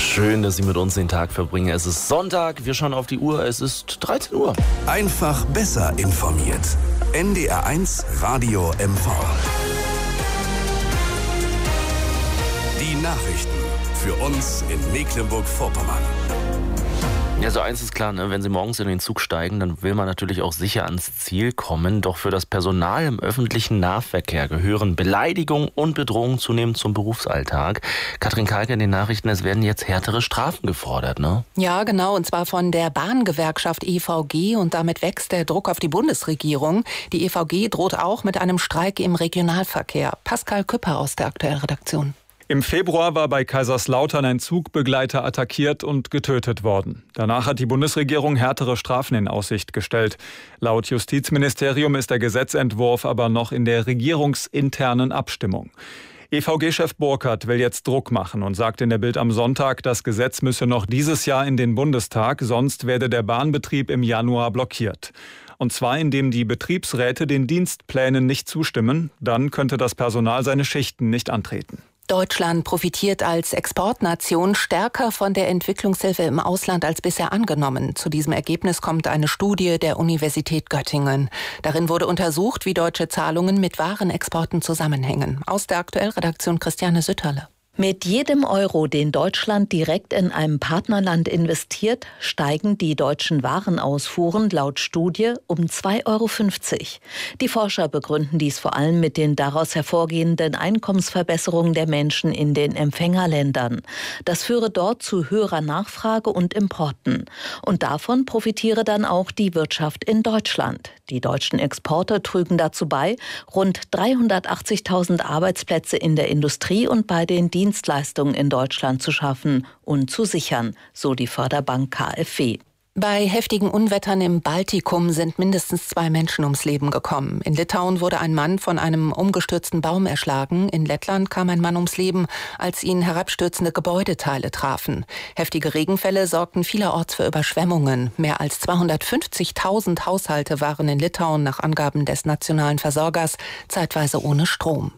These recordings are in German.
Schön, dass Sie mit uns den Tag verbringen. Es ist Sonntag, wir schauen auf die Uhr, es ist 13 Uhr. Einfach besser informiert. NDR1 Radio MV. Die Nachrichten für uns in Mecklenburg-Vorpommern. Ja, so eins ist klar, ne? Wenn Sie morgens in den Zug steigen, dann will man natürlich auch sicher ans Ziel kommen. Doch für das Personal im öffentlichen Nahverkehr gehören Beleidigung und Bedrohung zunehmend zum Berufsalltag. Katrin Kalke in den Nachrichten, es werden jetzt härtere Strafen gefordert, ne? Ja, genau, und zwar von der Bahngewerkschaft EVG, und damit wächst der Druck auf die Bundesregierung. Die EVG droht auch mit einem Streik im Regionalverkehr. Pascal Küpper aus der Aktuellredaktion. Im Februar war bei Kaiserslautern ein Zugbegleiter attackiert und getötet worden. Danach hat die Bundesregierung härtere Strafen in Aussicht gestellt. Laut Justizministerium ist der Gesetzentwurf aber noch in der regierungsinternen Abstimmung. EVG-Chef Burkhardt will jetzt Druck machen und sagt in der Bild am Sonntag, das Gesetz müsse noch dieses Jahr in den Bundestag, sonst werde der Bahnbetrieb im Januar blockiert. Und zwar indem die Betriebsräte den Dienstplänen nicht zustimmen, dann könnte das Personal seine Schichten nicht antreten. Deutschland profitiert als Exportnation stärker von der Entwicklungshilfe im Ausland als bisher angenommen. Zu diesem Ergebnis kommt eine Studie der Universität Göttingen. Darin wurde untersucht, wie deutsche Zahlungen mit Warenexporten zusammenhängen. Aus der Aktuellredaktion Christiane Sütterle. Mit jedem Euro, den Deutschland direkt in einem Partnerland investiert, steigen die deutschen Warenausfuhren laut Studie um 2,50 Euro. Die Forscher begründen dies vor allem mit den daraus hervorgehenden Einkommensverbesserungen der Menschen in den Empfängerländern. Das führe dort zu höherer Nachfrage und Importen. Und davon profitiere dann auch die Wirtschaft in Deutschland. Die deutschen Exporte trügen dazu bei, rund 380.000 Arbeitsplätze in der Industrie und bei den Dienstleistungen in Deutschland zu schaffen und zu sichern, so die Förderbank KfW. Bei heftigen Unwettern im Baltikum sind mindestens 2 Menschen ums Leben gekommen. In Litauen wurde ein Mann von einem umgestürzten Baum erschlagen. In Lettland kam ein Mann ums Leben, als ihn herabstürzende Gebäudeteile trafen. Heftige Regenfälle sorgten vielerorts für Überschwemmungen. Mehr als 250.000 Haushalte waren in Litauen nach Angaben des nationalen Versorgers zeitweise ohne Strom.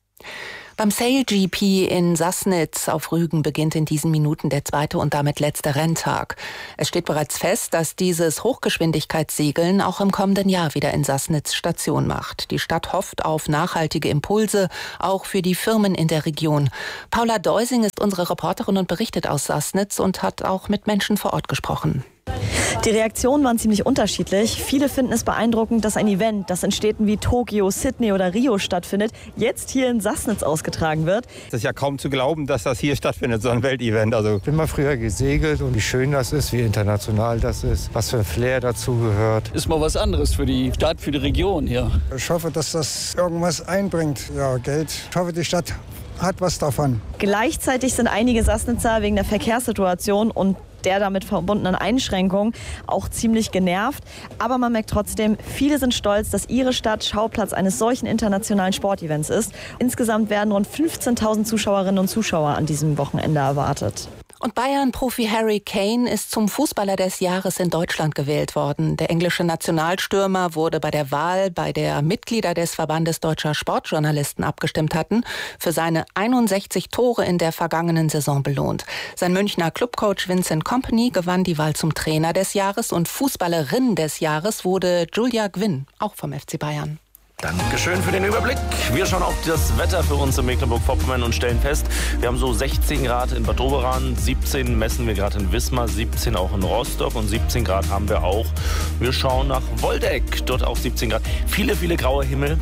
Beim Sail-GP in Sassnitz auf Rügen beginnt in diesen Minuten der 2. und damit letzte Renntag. Es steht bereits fest, dass dieses Hochgeschwindigkeitssegeln auch im kommenden Jahr wieder in Sassnitz Station macht. Die Stadt hofft auf nachhaltige Impulse, auch für die Firmen in der Region. Paula Deusing ist unsere Reporterin und berichtet aus Sassnitz und hat auch mit Menschen vor Ort gesprochen. Die Reaktionen waren ziemlich unterschiedlich. Viele finden es beeindruckend, dass ein Event, das in Städten wie Tokio, Sydney oder Rio stattfindet, jetzt hier in Sassnitz ausgetragen wird. Es ist ja kaum zu glauben, dass das hier stattfindet, so ein Weltevent. Ich bin mal früher gesegelt und wie schön das ist, wie international das ist, was für ein Flair dazugehört. Ist mal was anderes für die Stadt, für die Region hier. Ich hoffe, dass das irgendwas einbringt, ja, Geld. Ich hoffe, die Stadt hat was davon. Gleichzeitig sind einige Sassnitzer wegen der Verkehrssituation und der damit verbundenen Einschränkungen auch ziemlich genervt. Aber man merkt trotzdem, viele sind stolz, dass ihre Stadt Schauplatz eines solchen internationalen Sportevents ist. Insgesamt werden rund 15.000 Zuschauerinnen und Zuschauer an diesem Wochenende erwartet. Und Bayern-Profi Harry Kane ist zum Fußballer des Jahres in Deutschland gewählt worden. Der englische Nationalstürmer wurde bei der Wahl, bei der Mitglieder des Verbandes deutscher Sportjournalisten abgestimmt hatten, für seine 61 Tore in der vergangenen Saison belohnt. Sein Münchner Clubcoach Vincent Kompany gewann die Wahl zum Trainer des Jahres und Fußballerin des Jahres wurde Julia Gwynn, auch vom FC Bayern. Dankeschön für den Überblick. Wir schauen auf das Wetter für uns in Mecklenburg-Vorpommern und stellen fest, wir haben so 16 Grad in Bad Doberan, 17 messen wir gerade in Wismar, 17 auch in Rostock und 17 Grad haben wir auch. Wir schauen nach Woldeck, dort auch 17 Grad. Viele, viele graue Himmel.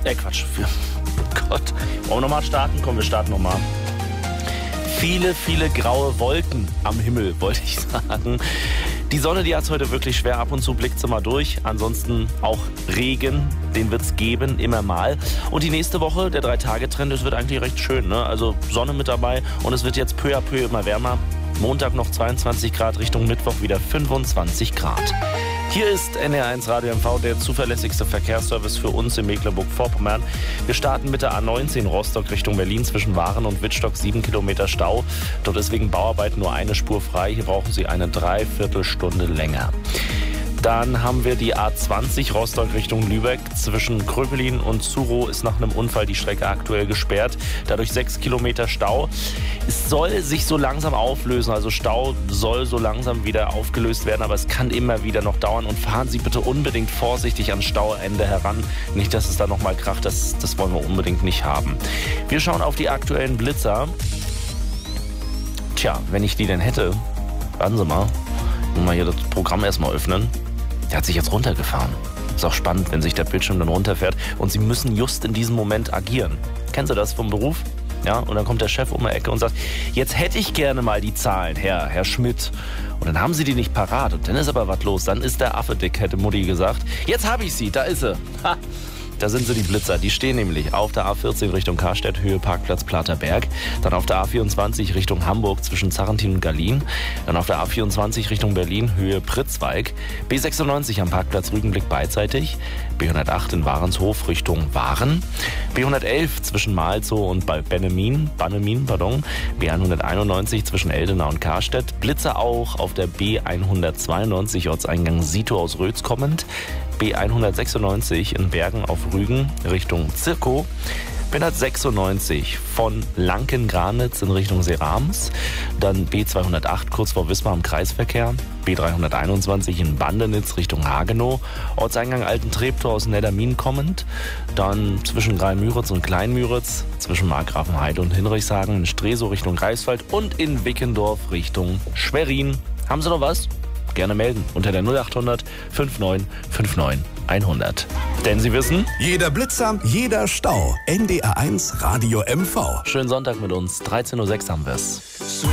Gott. Wollen wir nochmal starten? Komm, wir starten nochmal. Viele, viele graue Wolken am Himmel, wollte ich sagen. Die Sonne, die hat es heute wirklich schwer. Ab und zu blickt sie mal durch. Ansonsten auch Regen, den wird es geben, immer mal. Und die nächste Woche, der 3-Tage-Trend, das wird eigentlich recht schön, ne? Also Sonne mit dabei und es wird jetzt peu à peu immer wärmer. Montag noch 22 Grad, Richtung Mittwoch wieder 25 Grad. Hier ist NDR1 Radio MV, der zuverlässigste Verkehrsservice für uns in Mecklenburg-Vorpommern. Wir starten mit der A19 Rostock Richtung Berlin zwischen Waren und Wittstock, 7 Kilometer Stau. Dort ist wegen Bauarbeiten nur eine Spur frei. Hier brauchen Sie eine Dreiviertelstunde länger. Dann haben wir die A20 Rostock Richtung Lübeck. Zwischen Kröpelin und Zurow ist nach einem Unfall die Strecke aktuell gesperrt. Dadurch 6 Kilometer Stau. Es soll sich so langsam auflösen, also Stau soll so langsam wieder aufgelöst werden, aber es kann immer wieder noch dauern. Und fahren Sie bitte unbedingt vorsichtig ans Stauende heran. Nicht, dass es da nochmal kracht, das wollen wir unbedingt nicht haben. Wir schauen auf die aktuellen Blitzer. Tja, wenn ich die denn hätte, warten Sie mal, ich muss mal hier das Programm erstmal öffnen. Der hat sich jetzt runtergefahren. Ist auch spannend, wenn sich der Bildschirm dann runterfährt und Sie müssen just in diesem Moment agieren. Kennen Sie das vom Beruf? Ja, und dann kommt der Chef um die Ecke und sagt, jetzt hätte ich gerne mal die Zahlen, Herr Schmidt. Und dann haben Sie die nicht parat und dann ist aber was los. Dann ist der Affe dick, hätte Mutti gesagt. Jetzt habe ich sie, da ist sie. Ha. Da sind sie, die Blitzer. Die stehen nämlich auf der A14 Richtung Karstedt, Höhe Parkplatz Platerberg. Dann auf der A24 Richtung Hamburg zwischen Zarrentin und Gallien. Dann auf der A24 Richtung Berlin, Höhe Pritzwalk. B96 am Parkplatz Rügenblick beidseitig. B108 in Warenshof Richtung Waren. B111 zwischen Malzow und Bannemin. B191 zwischen Eldena und Karstedt. Blitzer auch auf der B192 Ortseingang Sito aus Rötz kommend. B196 in Bergen auf Rügen Richtung Zirkow. B196 von Lanken-Granitz in Richtung Serams. Dann B208 kurz vor Wismar im Kreisverkehr. B321 in Bandenitz Richtung Hagenow. Ortseingang Alten-Treptow aus Neddermin kommend. Dann zwischen Greimüritz und Kleinmüritz. Zwischen Markgrafenheide und Hinrichshagen in Stresow Richtung Greifswald. Und in Wickendorf Richtung Schwerin. Haben Sie noch was? Gerne melden unter der 0800 5959 100. Denn Sie wissen, jeder Blitzer, jeder Stau. NDR1 Radio MV. Schönen Sonntag mit uns. 13:06 Uhr haben wir es.